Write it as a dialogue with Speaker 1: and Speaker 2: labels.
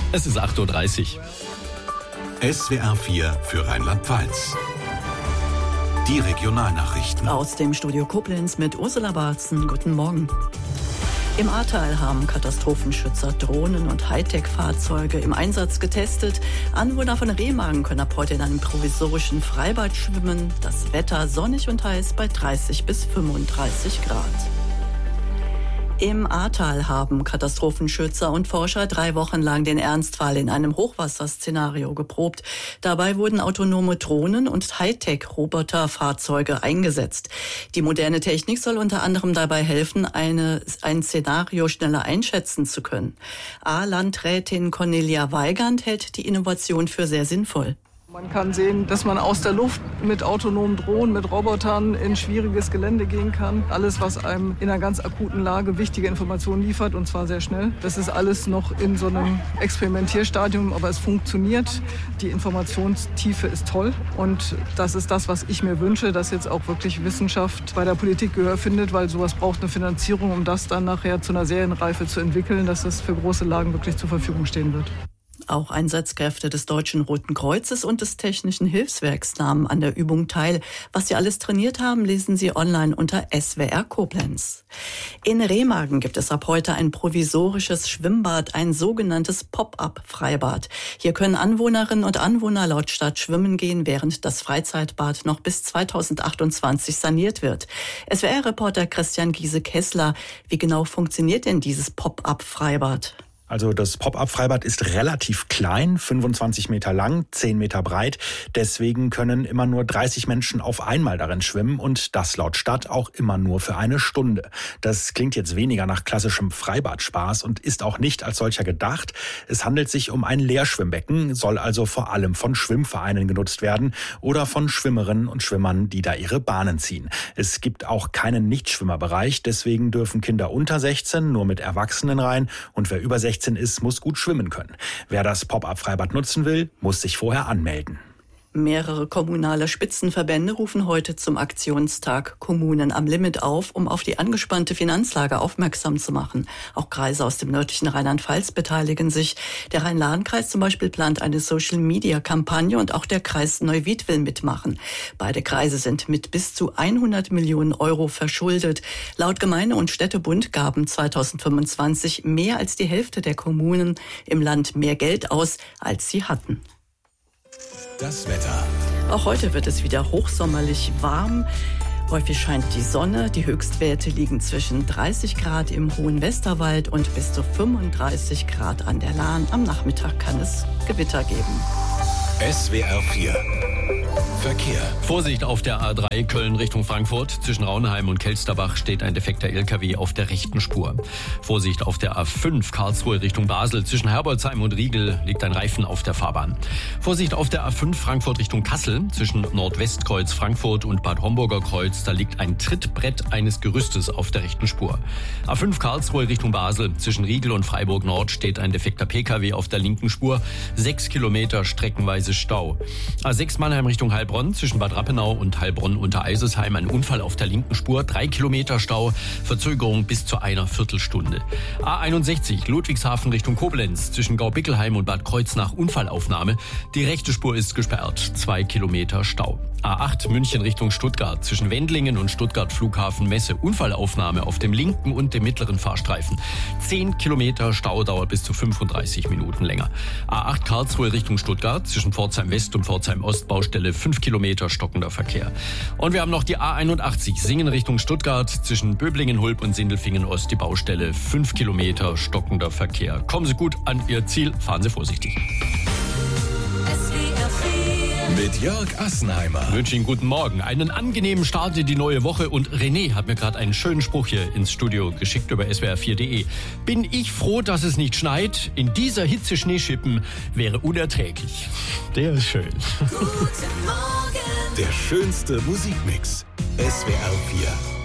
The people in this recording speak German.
Speaker 1: Es ist 8.30 Uhr.
Speaker 2: SWR 4 für Rheinland-Pfalz. Die Regionalnachrichten.
Speaker 3: Aus dem Studio Koblenz mit Ursula Barzen. Guten Morgen. Im Ahrtal haben Katastrophenschützer Drohnen und Hightech-Fahrzeuge im Einsatz getestet. Anwohner von Remagen können ab heute in einem provisorischen Freibad schwimmen. Das Wetter sonnig und heiß bei 30 bis 35 Grad. Im Ahrtal haben Katastrophenschützer und Forscher 3 Wochen lang den Ernstfall in einem Hochwasserszenario geprobt. Dabei wurden autonome Drohnen und Hightech-Roboterfahrzeuge eingesetzt. Die moderne Technik soll unter anderem dabei helfen, ein Szenario schneller einschätzen zu können. A-Landrätin Cornelia Weigand hält die Innovation für sehr sinnvoll.
Speaker 4: Man kann sehen, dass man aus der Luft mit autonomen Drohnen, mit Robotern in schwieriges Gelände gehen kann. Alles, was einem in einer ganz akuten Lage wichtige Informationen liefert, und zwar sehr schnell. Das ist alles noch in so einem Experimentierstadium, aber es funktioniert. Die Informationstiefe ist toll und das ist das, was ich mir wünsche, dass jetzt auch wirklich Wissenschaft bei der Politik Gehör findet, weil sowas braucht eine Finanzierung, um das dann nachher zu einer Serienreife zu entwickeln, dass es für große Lagen wirklich zur Verfügung stehen wird.
Speaker 3: Auch Einsatzkräfte des Deutschen Roten Kreuzes und des Technischen Hilfswerks nahmen an der Übung teil. Was sie alles trainiert haben, lesen Sie online unter SWR Koblenz. In Remagen gibt es ab heute ein provisorisches Schwimmbad, ein sogenanntes Pop-up-Freibad. Hier können Anwohnerinnen und Anwohner laut Stadt schwimmen gehen, während das Freizeitbad noch bis 2028 saniert wird. SWR-Reporter Christian Giese-Kessler, wie genau funktioniert denn dieses Pop-up-Freibad?
Speaker 5: Also das Pop-up-Freibad ist relativ klein, 25 Meter lang, 10 Meter breit. Deswegen können immer nur 30 Menschen auf einmal darin schwimmen und das laut Stadt auch immer nur für eine Stunde. Das klingt jetzt weniger nach klassischem Freibad-Spaß und ist auch nicht als solcher gedacht. Es handelt sich um ein Leerschwimmbecken, soll also vor allem von Schwimmvereinen genutzt werden oder von Schwimmerinnen und Schwimmern, die da ihre Bahnen ziehen. Es gibt auch keinen Nichtschwimmerbereich, deswegen dürfen Kinder unter 16 nur mit Erwachsenen rein und wer über 16 ist, muss gut schwimmen können. Wer das Pop-up-Freibad nutzen will, muss sich vorher anmelden.
Speaker 3: Mehrere kommunale Spitzenverbände rufen heute zum Aktionstag Kommunen am Limit auf, um auf die angespannte Finanzlage aufmerksam zu machen. Auch Kreise aus dem nördlichen Rheinland-Pfalz beteiligen sich. Der Rhein-Lahn-Kreis zum Beispiel plant eine Social-Media-Kampagne und auch der Kreis Neuwied will mitmachen. Beide Kreise sind mit bis zu 100 Millionen Euro verschuldet. Laut Gemeinde- und Städtebund gaben 2025 mehr als die Hälfte der Kommunen im Land mehr Geld aus, als sie hatten.
Speaker 2: Das Wetter.
Speaker 3: Auch heute wird es wieder hochsommerlich warm. Häufig scheint die Sonne. Die Höchstwerte liegen zwischen 30 Grad im hohen Westerwald und bis zu 35 Grad an der Lahn. Am Nachmittag kann es Gewitter geben.
Speaker 2: SWR 4 Verkehr.
Speaker 1: Vorsicht auf der A3 Köln Richtung Frankfurt. Zwischen Raunheim und Kelsterbach steht ein defekter LKW auf der rechten Spur. Vorsicht auf der A5 Karlsruhe Richtung Basel. Zwischen Herbolzheim und Riegel liegt ein Reifen auf der Fahrbahn. Vorsicht auf der A5 Frankfurt Richtung Kassel. Zwischen Nordwestkreuz Frankfurt und Bad Homburger Kreuz. Da liegt ein Trittbrett eines Gerüstes auf der rechten Spur. A5 Karlsruhe Richtung Basel. Zwischen Riegel und Freiburg Nord steht ein defekter PKW auf der linken Spur. 6 Kilometer streckenweise Stau. A6 Mannheim Richtung Heilbronn, zwischen Bad Rappenau und Heilbronn unter Eiselshheim ein Unfall auf der linken Spur, 3 Kilometer Stau, Verzögerung bis zu einer Viertelstunde. A61 Ludwigshafen Richtung Koblenz, zwischen Gaubickelheim und Bad Kreuznach Unfallaufnahme, die rechte Spur ist gesperrt, 2 Kilometer Stau. A8 München Richtung Stuttgart, zwischen Wendlingen und Stuttgart Flughafen Messe Unfallaufnahme auf dem linken und dem mittleren Fahrstreifen. 10 Kilometer Stau dauert bis zu 35 Minuten länger. A8 Karlsruhe Richtung Stuttgart, zwischen Pforzheim West und Pforzheim Ost Baustelle 5 Kilometer stockender Verkehr. Und wir haben noch die A81 Singen Richtung Stuttgart, zwischen Böblingen, Hulb und Sindelfingen Ost die Baustelle 5 Kilometer stockender Verkehr. Kommen Sie gut an Ihr Ziel, fahren Sie vorsichtig.
Speaker 2: Mit Jörg Assenheimer.
Speaker 1: Ich wünsche Ihnen guten Morgen, einen angenehmen Start in die neue Woche und René hat mir gerade einen schönen Spruch hier ins Studio geschickt über swr4.de. Bin ich froh, dass es nicht schneit? In dieser Hitze Schneeschippen wäre unerträglich. Der ist schön.
Speaker 2: Guten Morgen. Der schönste Musikmix. SWR 4.